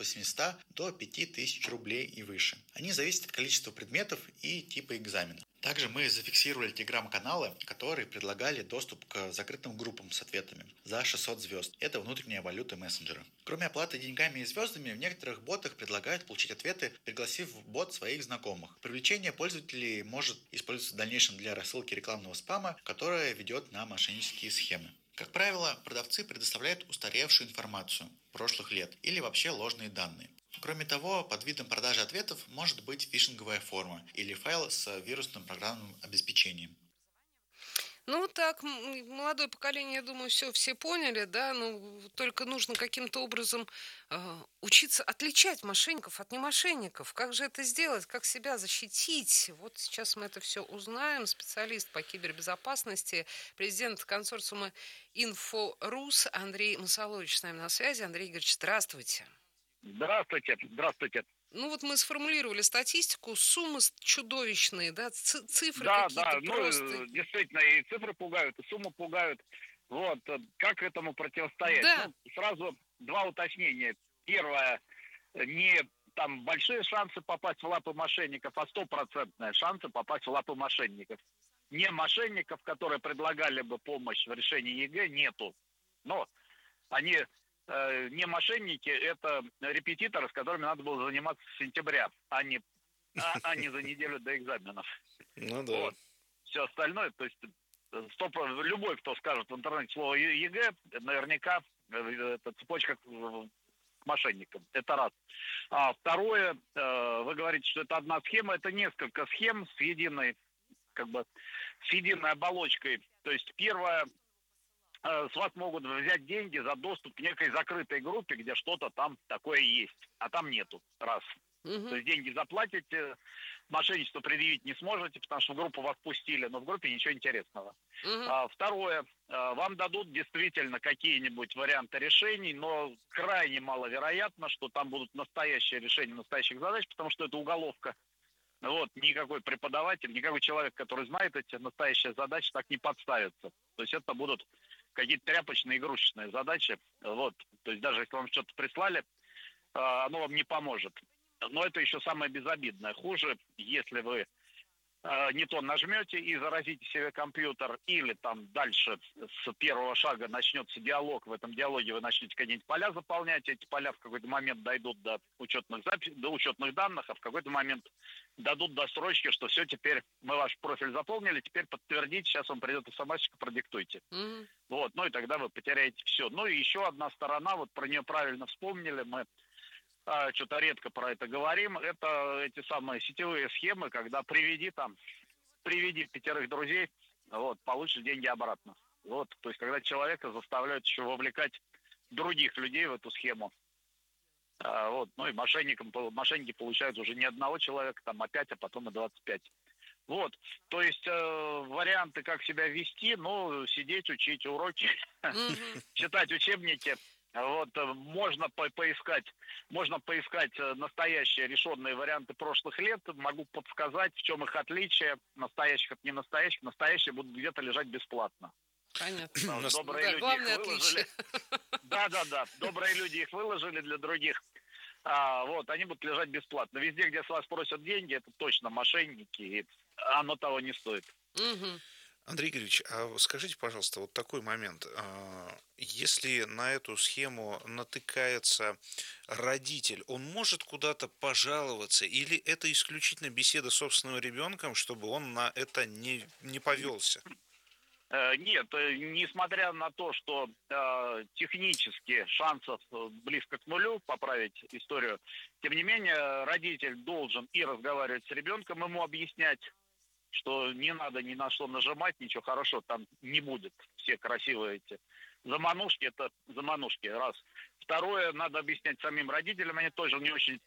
800 до 5000 рублей и выше. Они зависят от количества предметов и типа экзамена. Также мы зафиксировали телеграм-каналы, которые предлагали доступ к закрытым группам с ответами за 600 звезд. Это внутренняя валюта мессенджера. Кроме оплаты деньгами и звездами, в некоторых ботах предлагают получить ответы, пригласив в бот своих знакомых. Привлечение пользователей может использоваться в дальнейшем для рассылки рекламного спама, которая ведет на мошеннические схемы. Как правило, продавцы предоставляют устаревшую информацию прошлых лет или вообще ложные данные. Кроме того, под видом продажи ответов может быть фишинговая форма или файл с вирусным программным обеспечением. Ну, вот так, молодое поколение, я думаю, все поняли, да, ну, только нужно каким-то образом учиться отличать мошенников от немошенников. Как же это сделать, как себя защитить? Вот сейчас мы это все узнаем. Специалист по кибербезопасности, президент консорциума «Инфорус» Андрей Масалович с нами на связи. Андрей Игоревич, здравствуйте. Здравствуйте, здравствуйте. Ну вот мы сформулировали статистику, суммы чудовищные, да, цифры Да, какие-то да, просто. действительно, и цифры пугают, и суммы пугают. Вот, как этому противостоять? Да. Ну, сразу два уточнения. Первое, не там большие шансы попасть в лапы мошенников, а стопроцентные шансы попасть в лапы мошенников. Не мошенников, которые предлагали бы помощь в решении ЕГЭ, нету. Но они не мошенники, это репетиторы, с которыми надо было заниматься с сентября, а не за неделю до экзаменов. Ну да. Вот. Все остальное, то есть любой, кто скажет в интернете слово ЕГЭ, наверняка это цепочка к мошенникам. Это раз. А второе, вы говорите, что это одна схема, это несколько схем с единой, с единой оболочкой. То есть первое, с вас могут взять деньги за доступ к некой закрытой группе, где что-то там такое есть, а там нету. Раз. То есть деньги заплатите, мошенничество предъявить не сможете, потому что в группу вас пустили, но в группе ничего интересного. Второе, вам дадут действительно какие-нибудь варианты решений, но крайне маловероятно, что там будут настоящие решения настоящих задач, потому что это уголовка. Вот, никакой преподаватель, никакой человек, который знает эти настоящие задачи, так не подставится. То есть это будут какие-то тряпочные, игрушечные задачи. Вот, то есть даже если вам что-то прислали, оно вам не поможет. Но это еще самое безобидное. Хуже, если вы не то нажмете и заразите себе компьютер, или там дальше с первого шага начнется диалог, в этом диалоге вы начнете какие-нибудь поля заполнять, эти поля в какой-то момент дойдут до учетных данных, а в какой-то момент дадут до строчки, что все, теперь мы ваш профиль заполнили, теперь подтвердите, сейчас вам придет смс-очка, продиктуйте. Вот, ну и тогда вы потеряете все. Ну и еще одна сторона, вот про нее правильно вспомнили, мы что-то редко про это говорим, это эти самые сетевые схемы, когда приведи 5 друзей, вот, получишь деньги обратно. Вот, то есть когда человека заставляют еще вовлекать других людей в эту схему. Вот, ну и мошенники получают уже не одного человека, там, а 5, а потом и 25. Вот, то есть варианты, как себя вести, ну, сидеть, учить уроки, читать учебники. Вот, можно поискать настоящие решенные варианты прошлых лет. Могу подсказать, в чем их отличие настоящих от ненастоящих. Настоящие будут где-то лежать бесплатно. Понятно. Добрые люди главное их выложили. отличие. Да. Добрые люди их выложили для других. Вот, они будут лежать бесплатно. Везде, где с вас просят деньги, это точно мошенники, и оно того не стоит. Андрей Игоревич, а скажите, пожалуйста, вот такой момент. Если на эту схему натыкается родитель, он может куда-то пожаловаться, или это исключительно беседа с собственным ребенком, чтобы он на это не повелся? Нет, несмотря на то, что технически шансов близко к нулю поправить историю, тем не менее родитель должен и разговаривать с ребенком, ему объяснять, что не надо ни на что нажимать, ничего хорошего там не будет. Все красивые эти заманушки, это заманушки, раз. Второе, надо объяснять самим родителям, они тоже не очень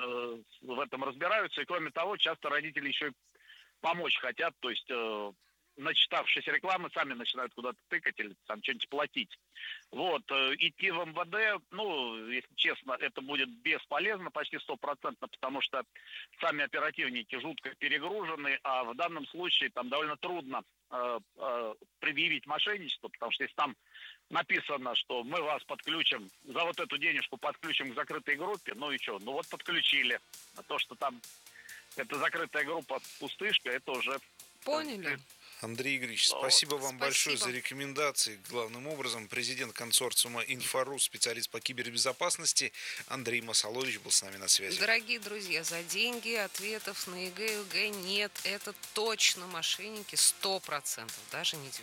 в этом разбираются. И кроме того, часто родители еще и помочь хотят, то есть начитавшись рекламы, сами начинают куда-то тыкать или там что-нибудь платить. Вот, идти в МВД, ну, если честно, это будет бесполезно почти 100%, потому что сами оперативники жутко перегружены, а в данном случае там довольно трудно предъявить мошенничество, потому что если там написано, что мы вас подключим, за вот эту денежку подключим к закрытой группе, ну и что, ну вот подключили. А то, что там эта закрытая группа пустышка, это уже... Поняли. Андрей Игоревич, спасибо вам большое за спасибо. рекомендации. Главным образом, президент консорциума «Инфору», специалист по кибербезопасности Андрей Масалович был с нами на связи. Дорогие друзья, за деньги ответов на ЕГЭ и ОГЭ нет. Это точно мошенники 100%, даже не 99%.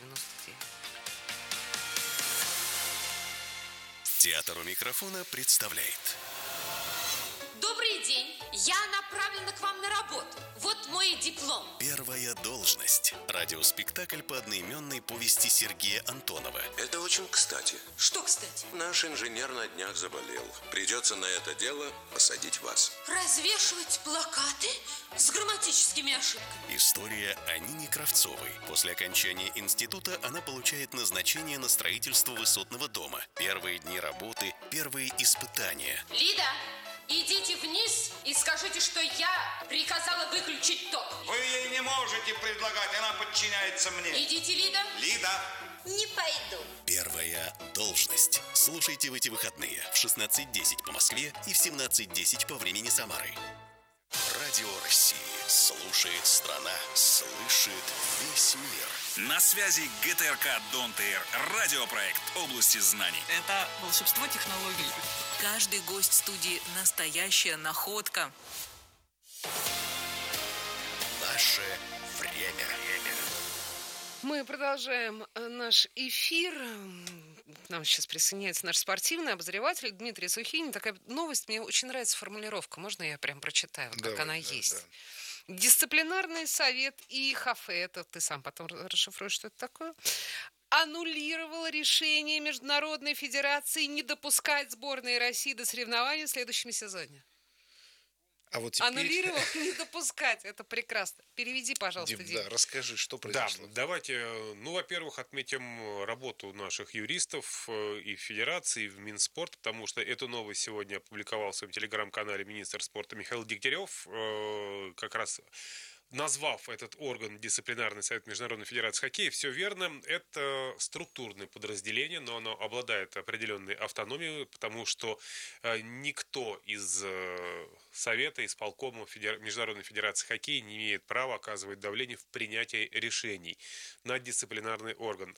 Театр у микрофона представляет. Добрый день. Я направлена к вам на работу. Вот мой диплом. Первая должность. Радиоспектакль по одноименной повести Сергея Антонова. Это очень кстати. Что, кстати? Наш инженер на днях заболел. Придется на это дело посадить вас. Развешивать плакаты с грамматическими ошибками. История о Нине Кравцовой. После окончания института она получает назначение на строительство высотного дома. Первые дни работы, первые испытания. Лида, идите вниз и скажите, что я приказала выключить ток. Вы ей не можете предлагать, она подчиняется мне. Идите, Лида. Лида. Не пойду. Первая должность. Слушайте в эти выходные в 16:10 по Москве и в 17:10 по времени Самары. Радио России. Слушает страна. Слышит весь мир. На связи ГТРК Дон-ТР. Радиопроект области знаний. Это волшебство технологий. Каждый гость студии – настоящая находка. Наше время. Мы продолжаем наш эфир. К нам сейчас присоединяется наш спортивный обозреватель Дмитрий Сухинин. Такая новость, мне очень нравится формулировка. Можно я прям прочитаю, как Давай, она да, есть? да. Дисциплинарный совет ИХФ, это ты сам потом расшифруешь, что это такое, аннулировал решение Международной Федерации не допускать сборные России до соревнований в следующем сезоне. А вот теперь... Аннулировал, не допускать. Это прекрасно. Переведи, пожалуйста, Дим, Дим. да, расскажи, что произошло. Да, давайте, во-первых, отметим работу наших юристов и в Федерации, и в Минспорт, потому что эту новость сегодня опубликовал в своем телеграм-канале министр спорта Михаил Дегтярев, как раз назвав этот орган дисциплинарный совет Международной Федерации Хоккея. Все верно, это структурное подразделение, но оно обладает определенной автономией, потому что никто из Совета, исполкома Международной Федерации Хоккея не имеет права оказывать давление в принятии решений на дисциплинарный орган.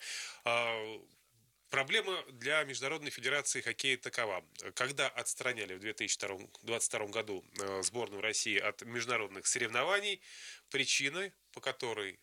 Проблема для Международной Федерации Хоккея такова. Когда отстраняли в 2022 году сборную России от международных соревнований, причиной, по которой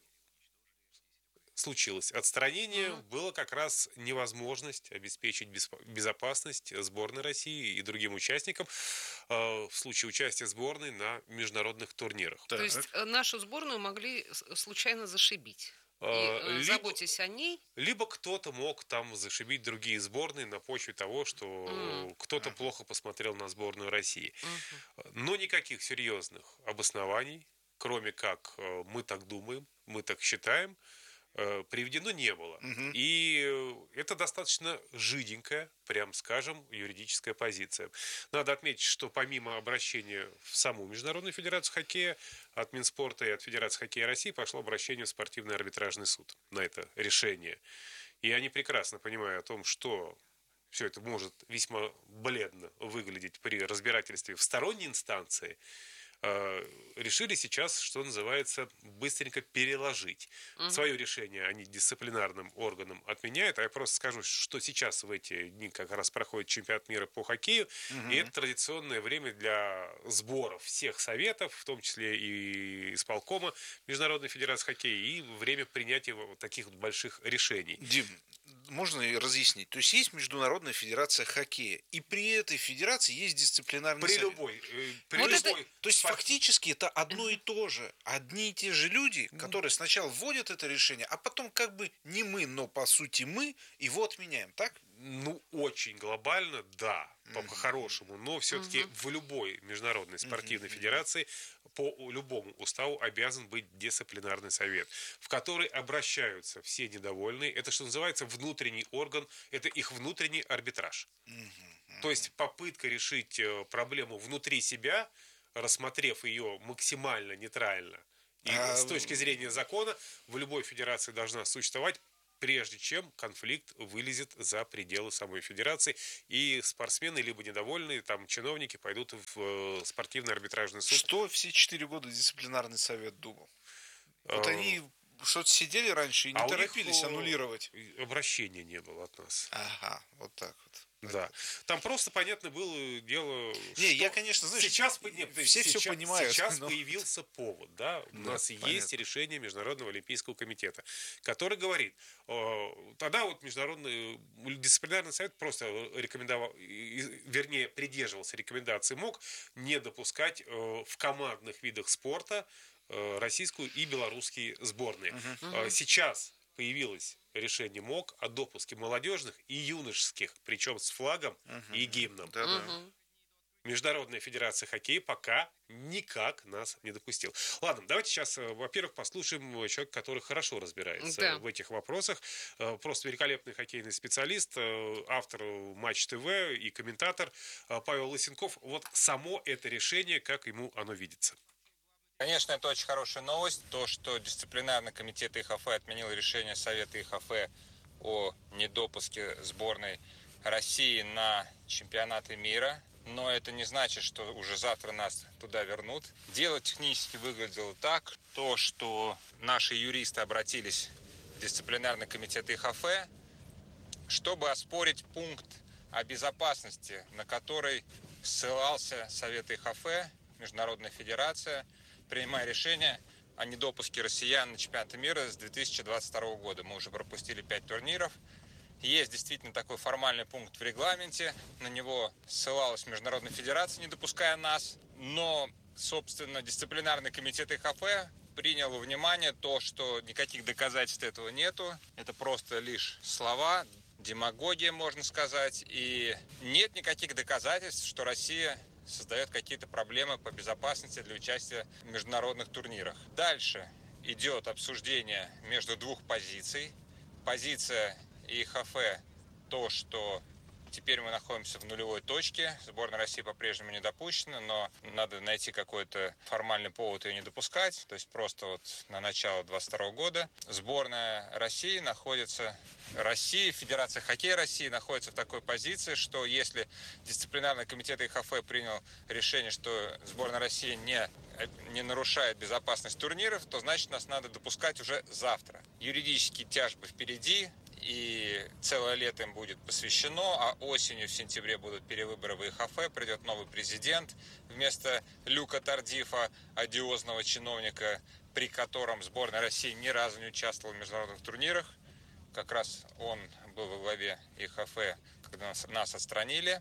случилось отстранение, была как раз невозможность обеспечить безопасность сборной России и другим участникам в случае участия сборной на международных турнирах. То есть нашу сборную могли случайно зашибить. И заботьтесь о ней. Либо кто-то мог там зашибить другие сборные на почве того, что кто-то плохо посмотрел на сборную России. Но никаких серьезных обоснований, кроме как мы так думаем, мы так считаем, приведено не было. И это достаточно жиденькая, прям скажем, юридическая позиция. Надо отметить, что помимо обращения в саму Международную Федерацию Хоккея, от Минспорта и от Федерации Хоккея России пошло обращение в спортивный арбитражный суд на это решение. И они прекрасно понимают о том, что все это может весьма бледно выглядеть при разбирательстве в сторонней инстанции, решили сейчас, что называется, быстренько переложить. Свое решение они дисциплинарным органам отменяют. А я просто скажу, что сейчас в эти дни как раз проходит чемпионат мира по хоккею. И это традиционное время для сборов всех советов, в том числе и исполкома Международной Федерации Хоккея, и время принятия вот таких вот больших решений. Дим, можно разъяснить? То есть есть Международная Федерация Хоккея, и при этой федерации есть дисциплинарный совет. При любой. То есть фактически это одно и то же. Одни и те же люди, которые сначала вводят это решение, а потом как бы не мы, но по сути мы его отменяем, так? Ну, очень глобально, да, по-хорошему, но все-таки в любой международной спортивной федерации по любому уставу обязан быть дисциплинарный совет, в который обращаются все недовольные. Это, что называется, внутренний орган, это их внутренний арбитраж. То есть попытка решить проблему внутри себя, рассмотрев ее максимально нейтрально, и с точки зрения закона в любой федерации должна существовать, прежде чем конфликт вылезет за пределы самой федерации, и спортсмены, либо недовольные, там, чиновники пойдут в спортивный арбитражный суд. Что все 4 года дисциплинарный совет думал? Вот они что-то сидели раньше и не торопились аннулировать. Обращения не было от нас. Ага, вот так вот. Да. Там просто понятно было дело, не, я, конечно, знаешь, сейчас все понимают. Сейчас появился повод, да? У нас есть решение Международного олимпийского комитета, который говорит, тогда вот Международный дисциплинарный совет просто рекомендовал, вернее, придерживался рекомендации МОК не допускать в командных видах спорта российскую и белорусские сборные. Сейчас появилось решение МОК о допуске молодежных и юношеских, причем с флагом и гимном. Международная федерация хоккея пока никак нас не допустила. Ладно, давайте сейчас, во-первых, послушаем человека, который хорошо разбирается в этих вопросах. Просто великолепный хоккейный специалист, автор Матч ТВ и комментатор Павел Лысенков. Вот само это решение, как ему оно видится. Конечно, это очень хорошая новость, то, что дисциплинарный комитет ИХФ отменил решение Совета ИХФ о недопуске сборной России на чемпионаты мира. Но это не значит, что уже завтра нас туда вернут. Дело технически выглядело так, то, что наши юристы обратились в дисциплинарный комитет ИХФ, чтобы оспорить пункт о безопасности, на который ссылался Совет ИХФ, Международная федерация, принимая решение о недопуске россиян на чемпионаты мира с 2022 года. Мы уже пропустили 5 турниров. Есть действительно такой формальный пункт в регламенте. На него ссылалась Международная федерация, не допуская нас. Но, собственно, дисциплинарный комитет ИХФ принял во внимание то, что никаких доказательств этого нету. Это просто лишь слова, демагогия, можно сказать. И нет никаких доказательств, что Россия создает какие-то проблемы по безопасности для участия в международных турнирах. Дальше идет обсуждение между двух позиций. Позиция ИХФ то, что теперь мы находимся в нулевой точке. Сборная России по-прежнему не допущена, но надо найти какой-то формальный повод ее не допускать. То есть просто вот на начало 2022 года сборная России находится... Федерация хоккея России находится в такой позиции, что если дисциплинарный комитет ИХФ принял решение, что сборная России не нарушает безопасность турниров, то значит нас надо допускать уже завтра. Юридические тяжбы впереди, и целое лето им будет посвящено, а осенью в сентябре будут перевыборы в ИХФ, придет новый президент вместо Люка Тардифа, одиозного чиновника, при котором сборная России ни разу не участвовала в международных турнирах. Как раз он был во главе ИХФ, когда нас отстранили.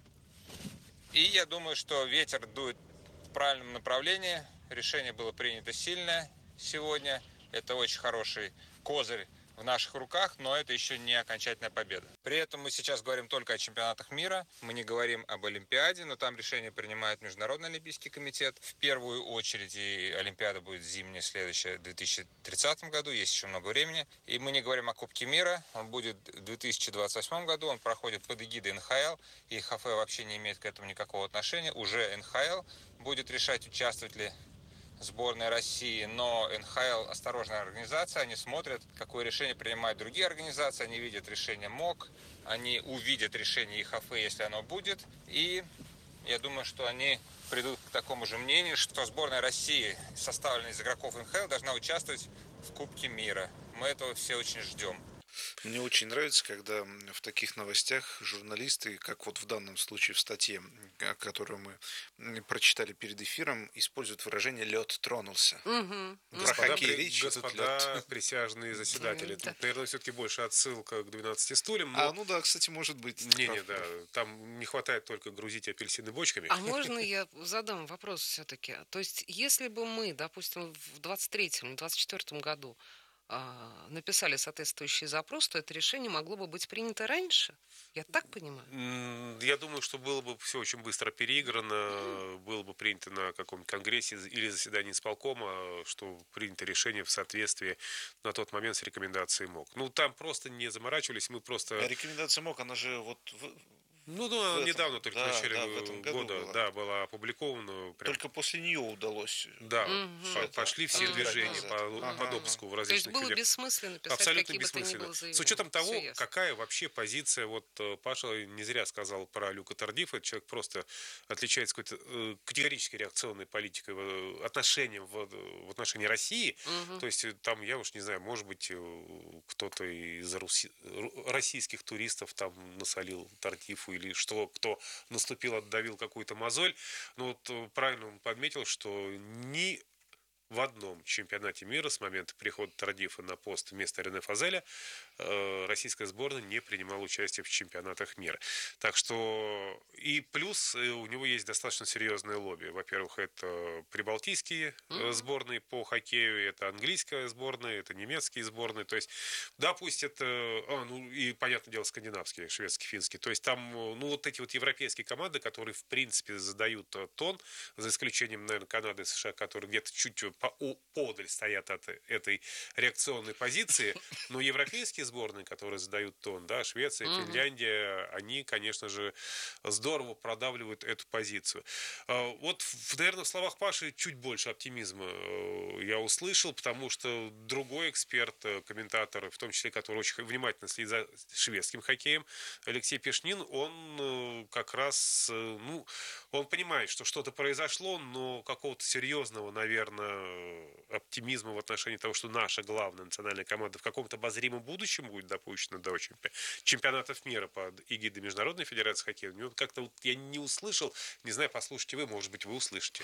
И я думаю, что ветер дует в правильном направлении. Решение было принято сильное сегодня. Это очень хороший козырь в наших руках, но это еще не окончательная победа. При этом мы сейчас говорим только о чемпионатах мира, мы не говорим об Олимпиаде, но там решение принимает Международный олимпийский комитет. В первую очередь и Олимпиада будет зимняя, следующая в 2030 году, есть еще много времени. И мы не говорим о Кубке мира, он будет в 2028 году, он проходит под эгидой НХЛ, и ИХФ вообще не имеет к этому никакого отношения. Уже НХЛ будет решать, участвовать ли сборной России, но НХЛ осторожная организация, они смотрят, какое решение принимают другие организации, они видят решение МОК, они увидят решение ИХФ, если оно будет, и я думаю, что они придут к такому же мнению, что сборная России, составленная из игроков НХЛ, должна участвовать в Кубке мира. Мы этого все очень ждем. Мне очень нравится, когда в таких новостях журналисты, как вот в данном случае в статье, которую мы прочитали перед эфиром, используют выражение «лед тронулся». Господа присяжные заседатели. Тут, наверное, все-таки больше отсылка к 12 стульям. Но... ну да, кстати, может быть. Да, там не хватает только грузить апельсины бочками. А можно я задам вопрос все-таки? То есть, если бы мы, допустим, в 23-м, 24-м году написали соответствующий запрос, то это решение могло бы быть принято раньше. Я так понимаю? Я думаю, что было бы все очень быстро переиграно, было бы принято на каком-нибудь конгрессе или заседании исполкома, что принято решение в соответствии на тот момент с рекомендацией МОК. Ну, там просто не заморачивались, мы просто... А рекомендация МОК, она же вот... недавно, только в начале в этом году года, была опубликована. Только после нее удалось. Да, пошли все движения по допуску в различных... То есть было бессмысленно писать абсолютно какие бы то ни бессмысленно. было заявления. С учетом того, какая вообще позиция, вот Паша не зря сказал про Люка Тардифа, человек просто отличается какой-то категорической реакционной политикой, отношением в отношении России. То есть там, я уж не знаю, может быть, кто-то из российских туристов там насолил Тардифу, или кто наступил, отдавил какую-то мозоль. Но вот правильно он подметил, что ни в одном чемпионате мира с момента прихода Тардифа на пост вместо Рене Фазеля российская сборная не принимала участие в чемпионатах мира. Так что и плюс у него есть достаточно серьезное лобби. Во-первых, это прибалтийские сборные по хоккею, это английская сборная, это немецкие сборные. То есть, да, пусть это, и, понятное дело, скандинавские, шведские, финские. То есть там, вот эти вот европейские команды, которые, в принципе, задают тон, за исключением, наверное, Канады и США, которые где-то чуть поодаль стоят от этой реакционной позиции, но европейские сборные, которые задают тон, да, Швеция, Финляндия, они, конечно же, здорово продавливают эту позицию. Вот, наверное, в словах Паши чуть больше оптимизма я услышал, потому что другой эксперт, комментатор, в том числе, который очень внимательно следит за шведским хоккеем, Алексей Пешнин, он как раз, он понимает, что что-то произошло, но какого-то серьезного, наверное, оптимизма в отношении того, что наша главная национальная команда в каком-то обозримом будущем будет допущена до чемпионатов мира под эгидой Международной Федерации хоккея. Как-то вот я не услышал, не знаю, послушайте вы, может быть, вы услышите.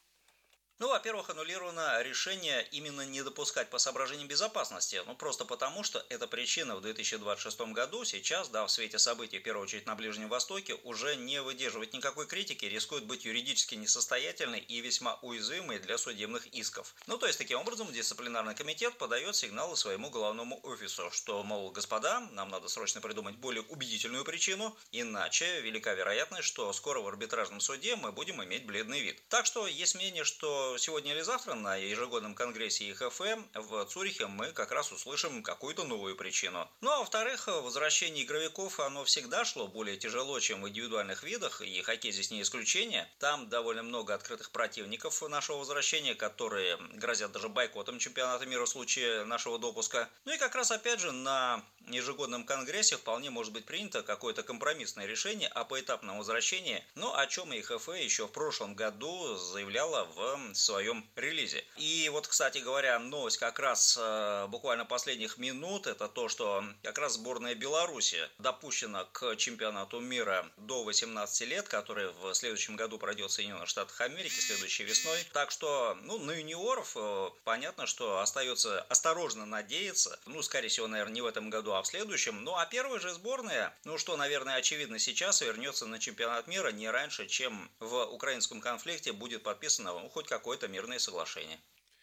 Во-первых, аннулировано решение именно не допускать по соображениям безопасности. Просто потому, что эта причина в 2026 году сейчас, в свете событий, в первую очередь на Ближнем Востоке, уже не выдерживает никакой критики, рискует быть юридически несостоятельной и весьма уязвимой для судебных исков. То есть, таким образом, дисциплинарный комитет подает сигналы своему главному офису, что, мол, господа, нам надо срочно придумать более убедительную причину, иначе велика вероятность, что скоро в арбитражном суде мы будем иметь бледный вид. Так что есть мнение, что сегодня или завтра на ежегодном конгрессе ИХФ в Цюрихе мы как раз услышим какую-то новую причину. А во-вторых, возвращение игровиков, оно всегда шло более тяжело, чем в индивидуальных видах, и хоккей здесь не исключение. Там довольно много открытых противников нашего возвращения, которые грозят даже бойкотом чемпионата мира в случае нашего допуска. И как раз опять же на ежегодном конгрессе вполне может быть принято какое-то компромиссное решение о поэтапном возвращении, о чем ИХФ еще в прошлом году заявляла в своем релизе. И вот, кстати говоря, новость как раз буквально последних минут, это то, что как раз сборная Беларуси допущена к чемпионату мира до 18 лет, который в следующем году пройдет в Соединенных Штатах Америки, следующей весной. Так что, на юниоров понятно, что остается осторожно надеяться, скорее всего, наверное, не в этом году, а в следующем. А первая же сборная, что, наверное, очевидно сейчас, вернется на чемпионат мира не раньше, чем в украинском конфликте будет подписано хоть какое-то мирное соглашение.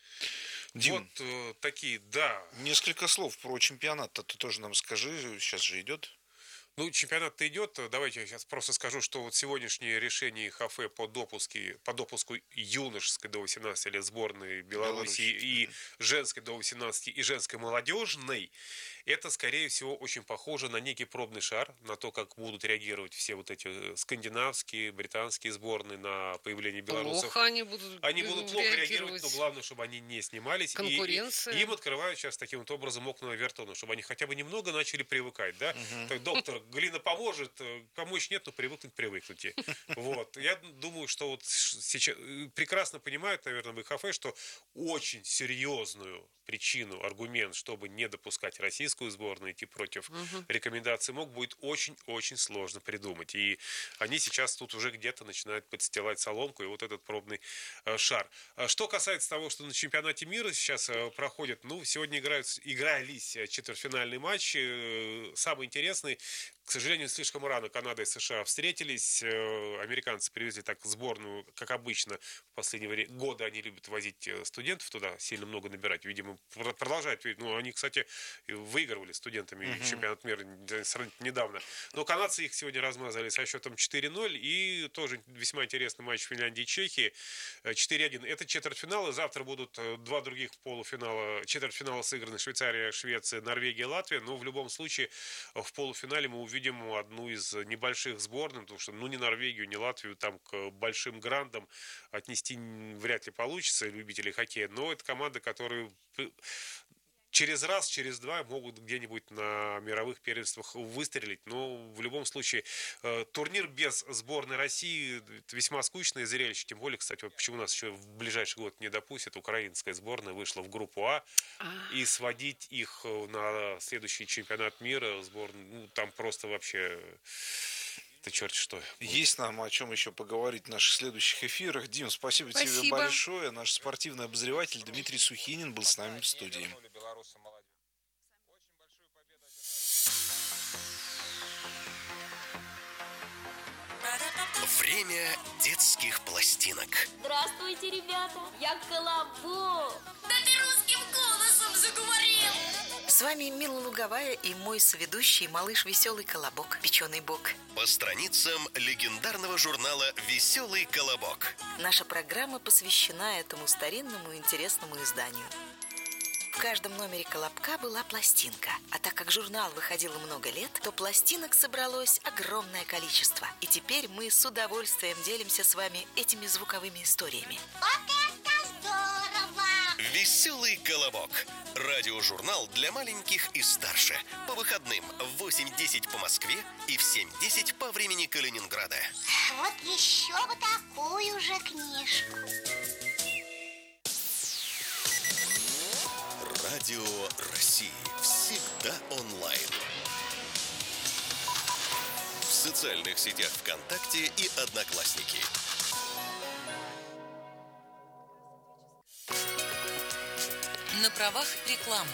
Дим, вот такие, да. Несколько слов про чемпионат-то ты тоже нам скажи, сейчас же идет. Чемпионат-то идет. Давайте я сейчас просто скажу, что вот сегодняшнее решение ИХФ по допуску юношеской до 18 лет сборной Беларуси и женской до 18 и женской молодежной, это, скорее всего, очень похоже на некий пробный шар, на то, как будут реагировать все вот эти скандинавские, британские сборные на появление белорусов. Плохо они будут плохо реагировать, но главное, чтобы они не снимались. Конкуренция. И им открывают сейчас таким вот образом окна Овертона, чтобы они хотя бы немного начали привыкать, да? Так, доктор, глина поможет, помочь нет, но привыкнуть. Вот. Я думаю, что вот сейчас прекрасно понимают, наверное, в ИХФ, что очень серьезную причину, аргумент, чтобы не допускать российскую сборную идти против рекомендаций МОК, будет очень-очень сложно придумать. И они сейчас тут уже где-то начинают подстилать соломку и вот этот пробный шар. Что касается того, что на чемпионате мира сейчас проходит, сегодня игрались четвертьфинальный матч. Самый интересный, К сожалению, слишком рано Канада и США встретились. Американцы привезли так сборную, как обычно, в последние годы они любят возить студентов туда, сильно много набирать. Видимо, продолжают. Ну, они, кстати, выигрывали студентами чемпионат мира сравнительно недавно. Но канадцы их сегодня размазали со счетом 4-0. И тоже весьма интересный матч Финляндии и Чехии. 4-1. Это четвертьфиналы. Завтра будут два других полуфинала. Четвертьфинала сыграны: Швейцария, Швеция, Норвегия, Латвия. Но в любом случае в полуфинале мы увидим одну из небольших сборных, потому что ни Норвегию, ни Латвию там к большим грандам отнести вряд ли получится, любителей хоккея. Но это команда, которую через раз, через два могут где-нибудь на мировых первенствах выстрелить. Но в любом случае турнир без сборной России весьма скучное зрелище. Тем более, кстати, вот почему нас еще в ближайший год не допустят. Украинская сборная вышла в группу А. И сводить их на следующий чемпионат мира сборную, там просто вообще... Это черт что. Есть нам о чем еще поговорить в наших следующих эфирах. Дим, спасибо тебе большое. Наш спортивный обозреватель Дмитрий Сухинин был с нами в студии. Время детских пластинок. Здравствуйте, ребята, я Колобок. Да ты русским голосом заговорил. С вами Мила Луговая и мой соведущий малыш Веселый Колобок, Печеный Бок. По страницам легендарного журнала «Веселый Колобок». Наша программа посвящена этому старинному и интересному изданию. В каждом номере «Колобка» была пластинка. А так как журнал выходил много лет, то пластинок собралось огромное количество. И теперь мы с удовольствием делимся с вами этими звуковыми историями. Вот это здорово! «Веселый Колобок». Радиожурнал для маленьких и старше. По выходным в 8:10 по Москве и в 7:10 по времени Калининграда. Вот еще бы такую же книжку. Радио России. Всегда онлайн. В социальных сетях ВКонтакте и Одноклассники. На правах рекламы.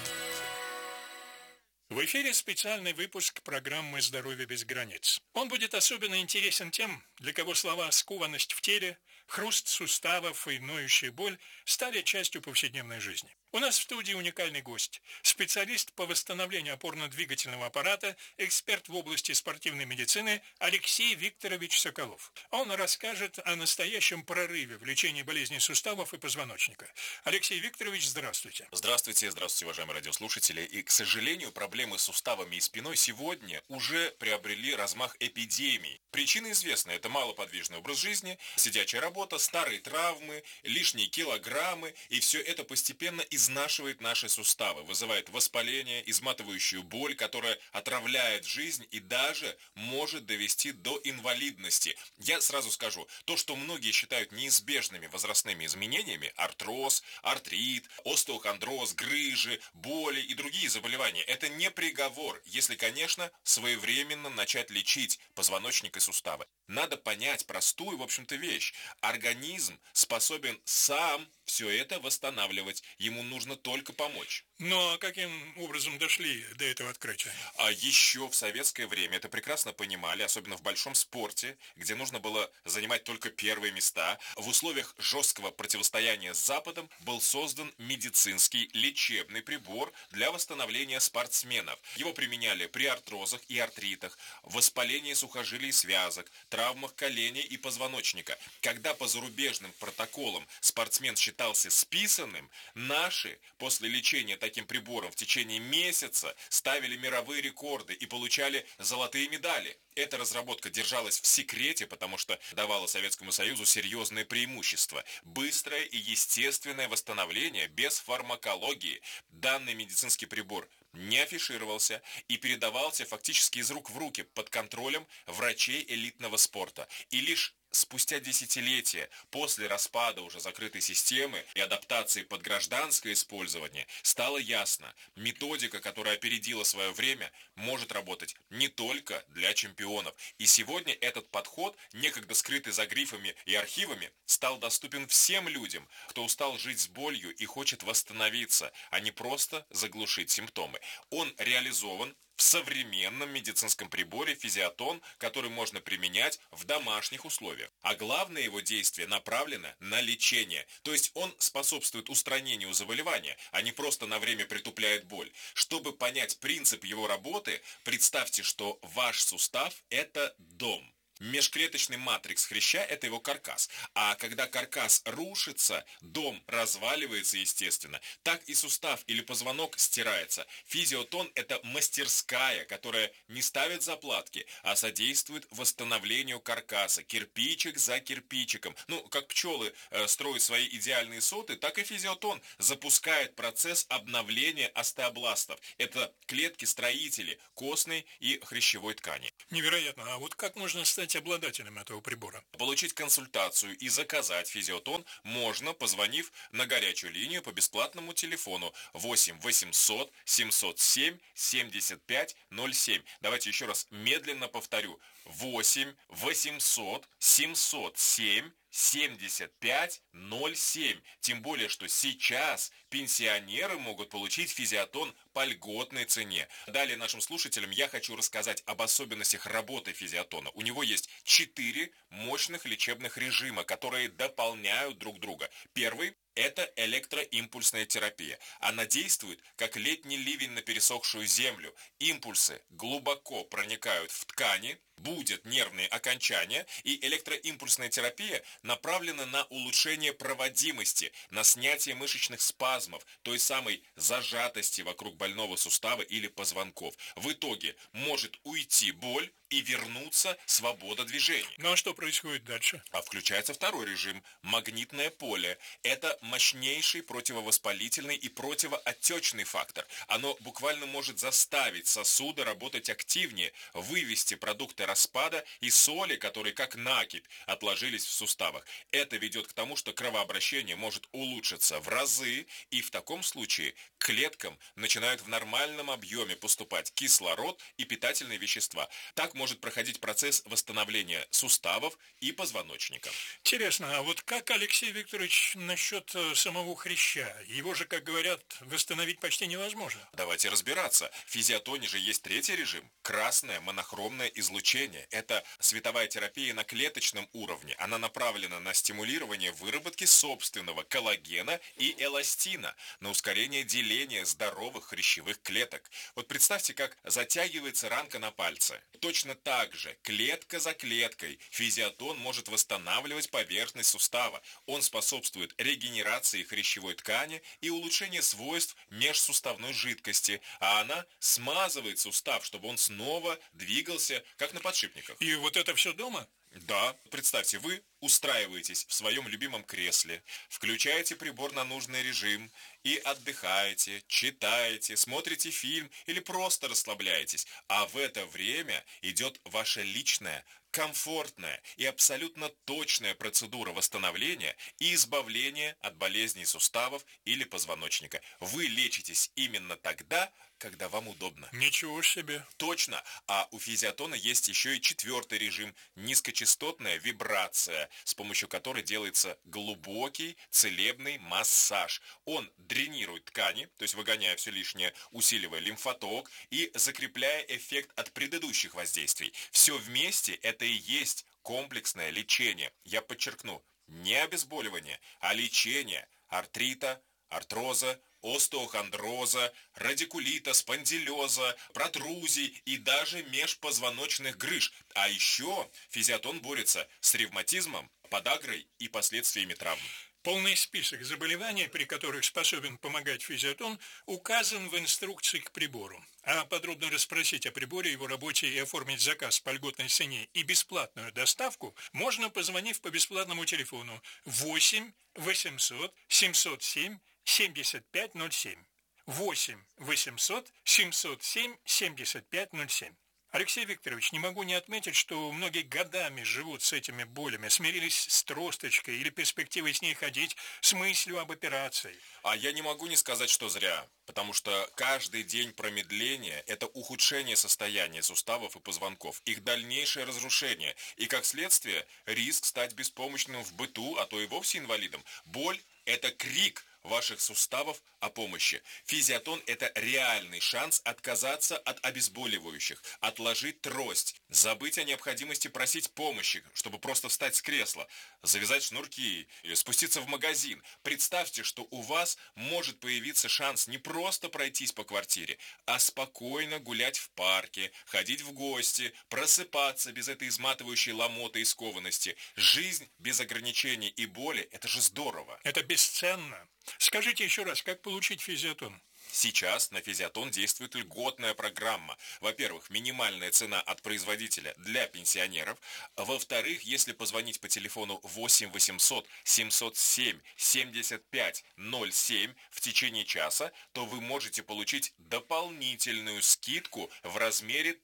В эфире специальный выпуск программы «Здоровье без границ». Он будет особенно интересен тем, для кого слова «скованность в теле», «хруст суставов» и «ноющая боль» стали частью повседневной жизни. У нас в студии уникальный гость, специалист по восстановлению опорно-двигательного аппарата, эксперт в области спортивной медицины Алексей Викторович Соколов. Он расскажет о настоящем прорыве в лечении болезней суставов и позвоночника. Алексей Викторович, здравствуйте. Здравствуйте, уважаемые радиослушатели. И, к сожалению, проблемы с суставами и спиной сегодня уже приобрели размах эпидемии. Причины известны. Это малоподвижный образ жизни, сидячая работа, старые травмы, лишние килограммы. И все это постепенно изнашивает наши суставы, вызывает воспаление, изматывающую боль, которая отравляет жизнь и даже может довести до инвалидности. Я сразу скажу, то, что многие считают неизбежными возрастными изменениями, артроз, артрит, остеохондроз, грыжи, боли и другие заболевания, это не приговор, если, конечно, своевременно начать лечить позвоночник и суставы. Надо понять простую, в общем-то, вещь. Организм способен сам все это восстанавливать. Ему нужно только помочь. Но каким образом дошли до этого открытия? А еще в советское время это прекрасно понимали, особенно в большом спорте, где нужно было занимать только первые места. В условиях жесткого противостояния с Западом был создан медицинский лечебный прибор для восстановления спортсменов. Его применяли при артрозах и артритах, воспалении сухожилий и связок, травмах коленей и позвоночника. Когда по зарубежным протоколам спортсмен считался списанным, наши после лечения таким прибором в течение месяца ставили мировые рекорды и получали золотые медали. Эта разработка держалась в секрете, потому что давала Советскому Союзу серьезное преимущество. Быстрое и естественное восстановление без фармакологии. Данный медицинский прибор не афишировался и передавался фактически из рук в руки под контролем врачей элитного спорта. И лишь спустя десятилетия после распада уже закрытой системы и адаптации под гражданское использование стало ясно, методика, которая опередила свое время, может работать не только для чемпионов. И сегодня этот подход, некогда скрытый за грифами и архивами, стал доступен всем людям, кто устал жить с болью и хочет восстановиться, а не просто заглушить симптомы. Он реализован в современном медицинском приборе физиотон, который можно применять в домашних условиях. А главное его действие направлено на лечение. То есть он способствует устранению заболевания, а не просто на время притупляет боль. Чтобы понять принцип его работы, представьте, что ваш сустав – это дом. Межклеточный матрикс хряща – это его каркас. А когда каркас рушится, дом разваливается, естественно. Так и сустав или позвонок стирается. Физиотон – это мастерская, которая не ставит заплатки, а содействует восстановлению каркаса, кирпичик за кирпичиком. Как пчелы строят свои идеальные соты, так и физиотон запускает процесс обновления остеобластов. Это клетки-строители костной и хрящевой ткани. Невероятно. А вот как можно стать обладателем этого прибора? Получить консультацию и заказать физиотон можно, позвонив на горячую линию по бесплатному телефону 8 800 707 75 07. Давайте еще раз медленно повторю. 8 800 707 7507. Тем более, что сейчас пенсионеры могут получить физиотон по льготной цене. Далее нашим слушателям я хочу рассказать об особенностях работы физиотона. У него есть 4 мощных лечебных режима, которые дополняют друг друга. Первый – это электроимпульсная терапия. Она действует, как летний ливень на пересохшую землю. Импульсы глубоко проникают в ткани, будят нервные окончания, и электроимпульсная терапия направлена на улучшение проводимости, на снятие мышечных спазмов, той самой зажатости вокруг больного сустава или позвонков. В итоге может уйти боль и вернуться свобода движения. Ну а что происходит дальше? А включается второй режим – магнитное поле. Это мощнейший противовоспалительный и противоотечный фактор. Оно буквально может заставить сосуды работать активнее, вывести продукты распада и соли, которые как накипь отложились в суставах. Это ведет к тому, что кровообращение может улучшиться в разы, и в таком случае к клеткам начинают в нормальном объеме поступать кислород и питательные вещества. Так может проходить процесс восстановления суставов и позвоночника. Интересно, а вот как, Алексей Викторович, насчет самого хряща? Его же, как говорят, восстановить почти невозможно. Давайте разбираться. В физиотоне же есть третий режим – красное монохромное излучение. Это световая терапия на клеточном уровне. Она направлена на стимулирование выработки собственного коллагена и эластина, на ускорение деления здоровых хрящевых клеток. Вот представьте, как затягивается ранка на пальце. Точно так же, клетка за клеткой, физиотон может восстанавливать поверхность сустава. Он способствует регенерации хрящевой ткани и улучшению свойств межсуставной жидкости, а она смазывает сустав, чтобы он снова двигался, как на подшипниках. И вот это все дома? Да, представьте, вы устраиваетесь в своем любимом кресле, включаете прибор на нужный режим и отдыхаете, читаете, смотрите фильм или просто расслабляетесь, а в это время идет ваша личная, комфортная и абсолютно точная процедура восстановления и избавления от болезней суставов или позвоночника. Вы лечитесь именно тогда, когда вам удобно. Ничего себе. Точно. А у физиотона есть еще и четвертый режим – низкочастотная вибрация, с помощью которой делается глубокий целебный массаж. Он дренирует ткани, то есть выгоняя все лишнее, усиливая лимфоток и закрепляя эффект от предыдущих воздействий. Все вместе это и есть комплексное лечение. Я подчеркну, не обезболивание, а лечение артрита, артроза, остеохондроза, радикулита, спондилеза, протрузий и даже межпозвоночных грыж. А еще физиотон борется с ревматизмом, подагрой и последствиями травм. Полный список заболеваний, при которых способен помогать физиотон, указан в инструкции к прибору. А подробно расспросить о приборе, его работе и оформить заказ по льготной цене и бесплатную доставку можно, позвонив по бесплатному телефону 8 800 707 7507. 8 800 707 7507. Алексей Викторович, не могу не отметить, что многие годами живут с этими болями, смирились с тросточкой или перспективой с ней ходить, с мыслью об операции. А я не могу не сказать, что зря, потому что каждый день промедления – это ухудшение состояния суставов и позвонков, их дальнейшее разрушение и, как следствие, риск стать беспомощным в быту, а то и вовсе инвалидом. Боль – это крик ваших суставов о помощи. Физиотон – это реальный шанс отказаться от обезболивающих, отложить трость, забыть о необходимости просить помощи, чтобы просто встать с кресла, завязать шнурки или спуститься в магазин. Представьте, что у вас может появиться шанс не просто пройтись по квартире, а спокойно гулять в парке, ходить в гости, просыпаться без этой изматывающей ломоты и скованности. Жизнь без ограничений и боли – это же здорово. Это бесценно. Скажите еще раз, как получить физиотон? Сейчас на физиотон действует льготная программа. Во-первых, минимальная цена от производителя для пенсионеров. Во-вторых, если позвонить по телефону 8 800 707 75 07 в течение часа, то вы можете получить дополнительную скидку в размере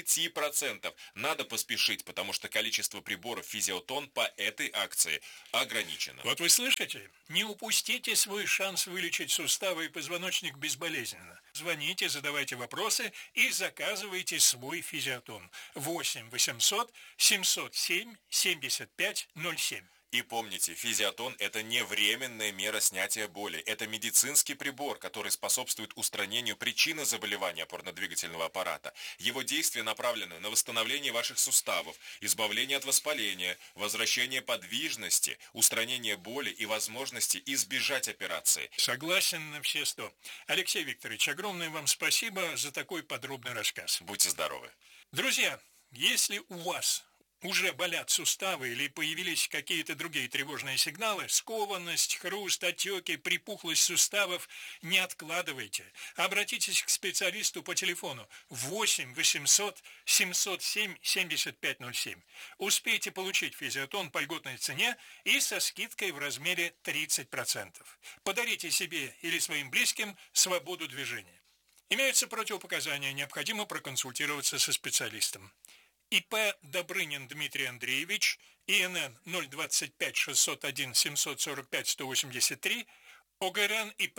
30%. Надо поспешить, потому что количество приборов физиотон по этой акции ограничено. Вот вы слышите? Не упустите свой шанс вылечить суставы и позвоночник безболезненно. Звоните, задавайте вопросы и заказывайте свой физиотон. 8 800 707 75 07. И помните, физиотон – это не временная мера снятия боли. Это медицинский прибор, который способствует устранению причины заболевания опорно-двигательного аппарата. Его действие направлено на восстановление ваших суставов, избавление от воспаления, возвращение подвижности, устранение боли и возможности избежать операции. Согласен на все 100. Алексей Викторович, огромное вам спасибо за такой подробный рассказ. Будьте здоровы. Друзья, если у вас уже болят суставы или появились какие-то другие тревожные сигналы, скованность, хруст, отеки, припухлость суставов, не откладывайте. Обратитесь к специалисту по телефону 8 800 707 75 07. Успейте получить физиотон по льготной цене и со скидкой в размере 30%. Подарите себе или своим близким свободу движения. Имеются противопоказания, необходимо проконсультироваться со специалистом. ИП Добрынин Дмитрий Андреевич, ИНН 025 601 745 183, ОГРН ИП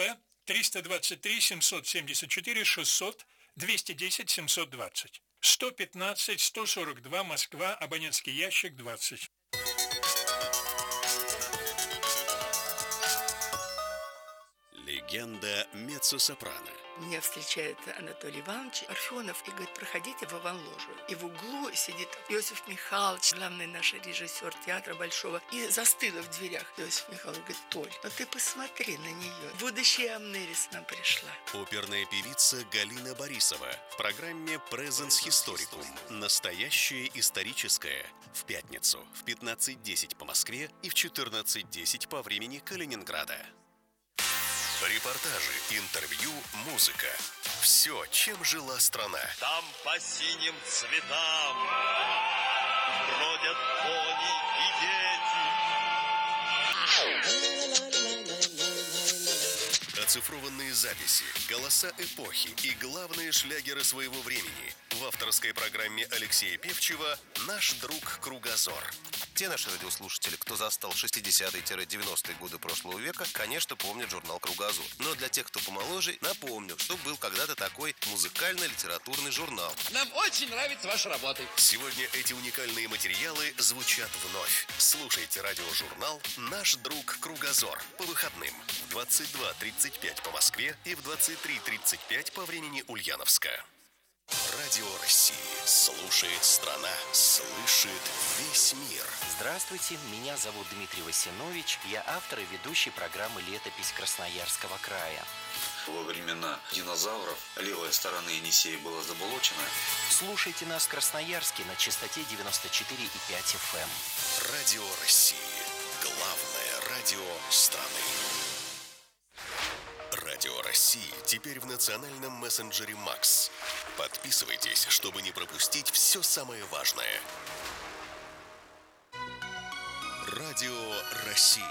323 774 600 210 720, 115 142 Москва, абонентский ящик 20. Легенда меццо-сопрано. Меня встречает Анатолий Иванович Парфенов и говорит: проходите в Иван-ложу. И в углу сидит Иосиф Михайлович, главный наш режиссер театра Большого, и застыла в дверях. Иосиф Михайлович говорит: Толь, ну ты посмотри на нее. Будущая Амнерис нам пришла. Оперная певица Галина Борисова в программе «Presens Historicum». Настоящее историческое. В пятницу в 15:10 по Москве и в 14:10 по времени Калининграда. Репортажи, интервью, музыка. Все, чем жила страна. Там по синим цветам бродят кони и дети. Оцифрованные записи, голоса эпохи и главные шлягеры своего времени. В авторской программе Алексея Певчева «Наш друг Кругозор». Те наши радиослушатели, кто застал 60-е-90-е годы прошлого века, конечно, помнят журнал «Кругозор». Но для тех, кто помоложе, напомню, что был когда-то такой музыкально-литературный журнал. Нам очень нравится ваша работа. Сегодня эти уникальные материалы звучат вновь. Слушайте радиожурнал «Наш друг Кругозор» по выходным в 22:35 по Москве и в 23:35 по времени Ульяновска. Радио России. Слушает страна. Слышит весь мир. Здравствуйте, меня зовут Дмитрий Васинович. Я автор и ведущий программы «Летопись Красноярского края». Во времена динозавров левая сторона Енисея была заболочена. Слушайте нас в Красноярске на частоте 94,5 FM. Радио России. Главное радио страны. Радио России теперь в национальном мессенджере Макс. Подписывайтесь, чтобы не пропустить все самое важное. Радио России.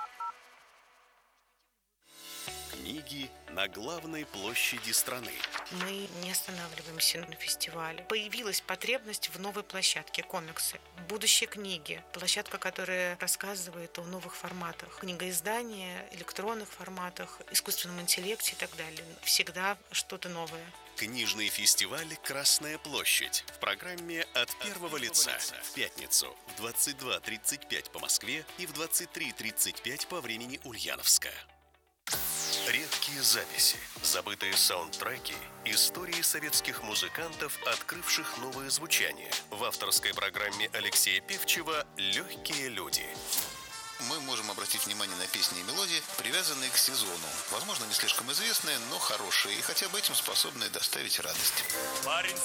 Книги на главной площади страны. Мы не останавливаемся на фестивале. Появилась потребность в новой площадке комиксы. Будущие книги. Площадка, которая рассказывает о новых форматах. Книгоиздания, электронных форматах, искусственном интеллекте и так далее. Всегда что-то новое. Книжный фестиваль «Красная площадь» в программе «От первого лица» в пятницу в 22:35 по Москве и в 23:35 по времени Ульяновска. Редкие записи, забытые саундтреки, истории советских музыкантов, открывших новое звучание. В авторской программе Алексея Певчева «Легкие люди». Мы можем обратить внимание на песни и мелодии, привязанные к сезону. Возможно, не слишком известные, но хорошие, и хотя бы этим способные доставить радость. Парень